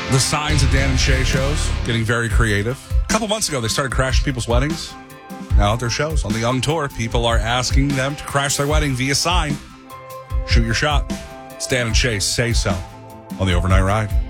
The signs at Dan and Shay shows getting very creative. A couple months ago, they started crashing people's weddings. Now at their shows on the Young Tour, people are asking them to crash their wedding via sign. Shoot your shot. It's Dan and Shay Say So on the Overnight Ride.